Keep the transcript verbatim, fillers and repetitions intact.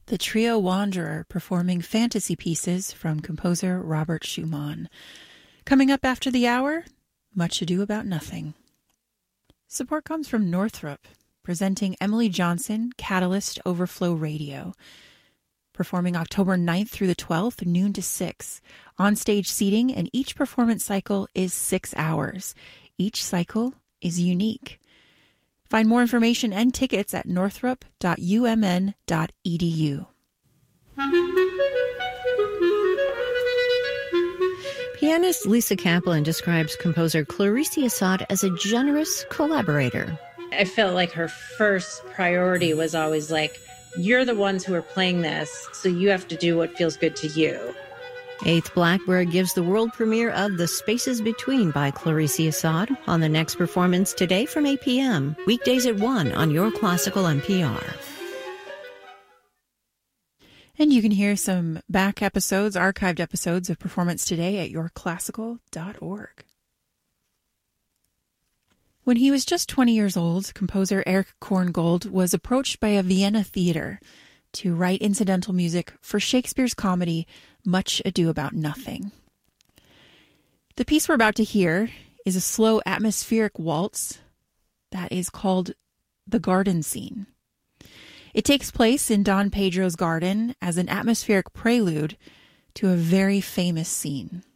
the trio Wanderer performing fantasy pieces from composer Robert Schumann. Coming up after the hour, Much Ado About Nothing. Support comes from Northrop, presenting Emily Johnson, Catalyst Overflow Radio. Performing October ninth through the twelfth, noon to six. On-stage seating, and each performance cycle is six hours. Each cycle is unique. Find more information and tickets at northrop dot u m n dot e d u. Pianist Lisa Kaplan describes composer Clarice Assad as a generous collaborator. I felt like her first priority was always like, you're the ones who are playing this, so you have to do what feels good to you. Eighth Blackbird gives the world premiere of The Spaces Between by Clarice Assad on the next performance today from eight p.m. Weekdays at one on Your Classical N P R. And you can hear some back episodes, archived episodes of Performance Today at your classical dot org. When he was just twenty years old, composer Erich Korngold was approached by a Vienna theater to write incidental music for Shakespeare's comedy Much Ado About Nothing. The piece we're about to hear is a slow atmospheric waltz that is called The Garden Scene. It takes place in Don Pedro's garden as an atmospheric prelude to a very famous scene.